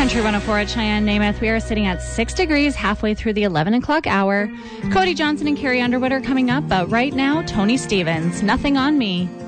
Country 104 at Cheyenne, Namath. We are sitting at 6 degrees halfway through the 11 o'clock hour. Cody Johnson and Carrie Underwood are coming up, but right now, Tony Stevens, Nothing on Me.